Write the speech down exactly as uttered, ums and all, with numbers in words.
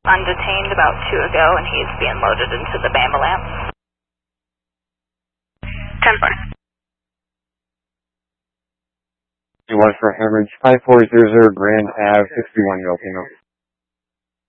Undetained about two ago, and he's being loaded into the Bambalance. ten four. You want for hemorrhage five four zero zero Grand Ave, sixty-one Filipino.